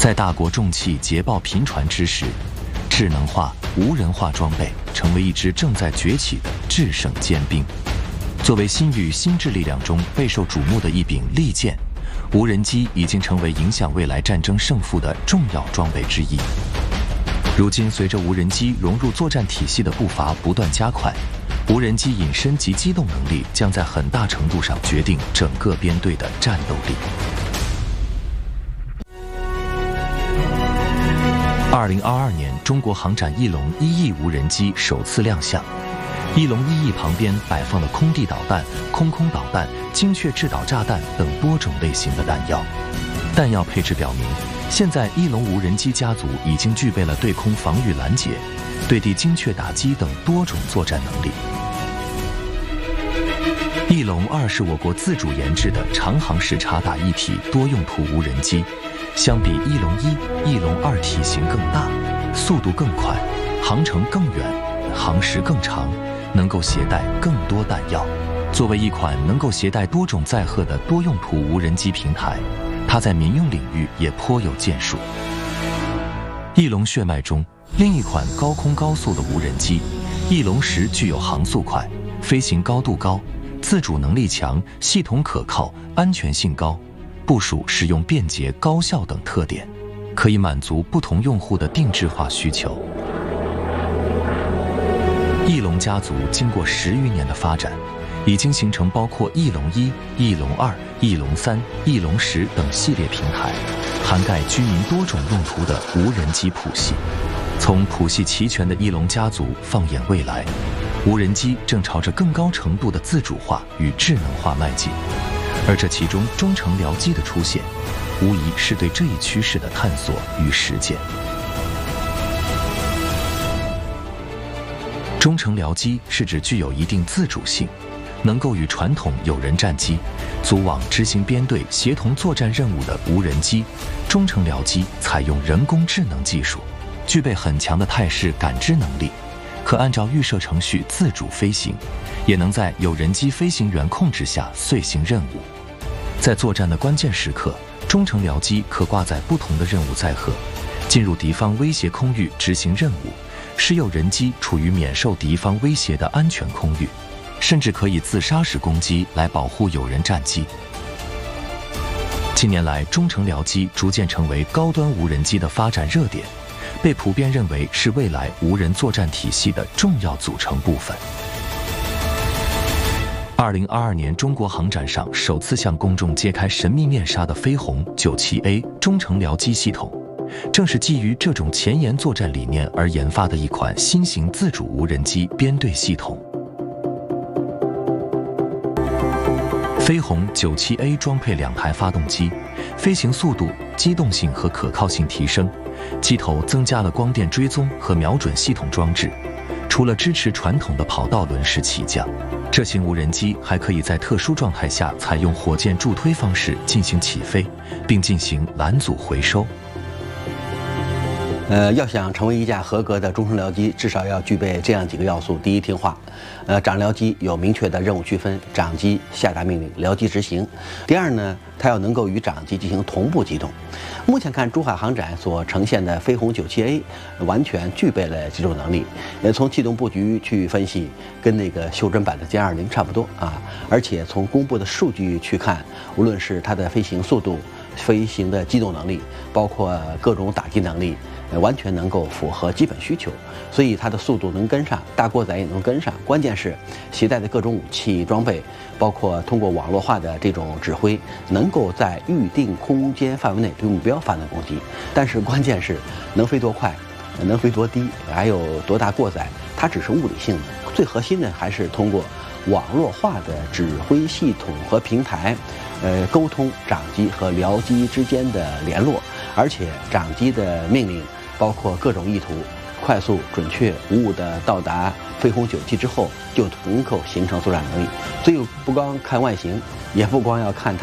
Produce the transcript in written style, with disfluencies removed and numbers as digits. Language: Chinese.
在大国重器捷报频传之时，智能化、无人化装备成为一支正在崛起的制胜尖兵。作为新域新智力量中备受瞩目的一柄利剑，无人机已经成为影响未来战争胜负的重要装备之一。如今，随着无人机融入作战体系的步伐不断加快，无人机隐身及机动能力将在很大程度上决定整个编队的战斗力。2022年，中国航展翼龙1翼无人机首次亮相。翼龙1翼旁边摆放了空地导弹、空导弹、精确制导炸弹等多种类型的弹药。弹药配置表明，现在翼龙无人机家族已经具备了对空防御拦截、对地精确打击等多种作战能力。翼龙2是我国自主研制的长航时察打一体多用途无人机，相比翼龙1、翼龙2体型更大，速度更快，航程更远，航时更长，能够携带更多弹药。作为一款能够携带多种载荷的多用途无人机平台，它在民用领域也颇有建树。翼龙血脉中另一款高空高速的无人机翼龙10具有航速快、飞行高度高、自主能力强、系统可靠、安全性高、部署使用便捷高效等特点，可以满足不同用户的定制化需求。翼龙家族经过10余年的发展，已经形成包括翼龙1、翼龙2、翼龙3、翼龙10等系列平台，涵盖居民多种用途的无人机谱系。从谱系齐全的翼龙家族放眼未来，无人机正朝着更高程度的自主化与智能化迈进，而这其中中程僚机的出现，无疑是对这一趋势的探索与实践。中程僚机是指具有一定自主性，能够与传统有人战机组网执行编队协同作战任务的无人机。中程僚机采用人工智能技术，具备很强的态势感知能力，可按照预设程序自主飞行，也能在有人机飞行员控制下遂行任务。在作战的关键时刻，中程僚机可挂载不同的任务载荷，进入敌方威胁空域执行任务，使有人机处于免受敌方威胁的安全空域，甚至可以自杀式攻击来保护有人战机。近年来，中程僚机逐渐成为高端无人机的发展热点，被普遍认为是未来无人作战体系的重要组成部分。2022年中国航展上首次向公众揭开神秘面纱的飞鸿 97A 中程僚机系统，正是基于这种前沿作战理念而研发的一款新型自主无人机编队系统。飞鸿 97A 装配2台发动机，飞行速度、机动性和可靠性提升，机头增加了光电追踪和瞄准系统装置。除了支持传统的跑道轮式起降，这型无人机还可以在特殊状态下采用火箭助推方式进行起飞，并进行拦阻回收。 要想成为一架合格的中程僚机，至少要具备这样几个要素：第一，听话。长僚机有明确的任务区分，长机下达命令，僚机执行。第二呢，它要能够与长机进行同步机动。目前看珠海航展所呈现的飞鸿 97A 完全具备了这种能力。从气动布局去分析，跟那个修真版的歼20差不多啊。而且从公布的数据去看，无论是它的飞行速度、飞行的机动能力，包括各种打击能力，完全能够符合基本需求，所以它的速度能跟上，大过载也能跟上。关键是携带的各种武器装备，包括通过网络化的这种指挥，能够在预定空间范围内对目标发动攻击。但是关键是能飞多快，能飞多低，还有多大过载，它只是物理性的。最核心的还是通过网络化的指挥系统和平台，沟通长机和僚机之间的联络，而且长机的命令包括各种意图，快速、准确、无误地到达飞鸿97之后，就能够形成作战能力。所以不光看外形，也不光要看它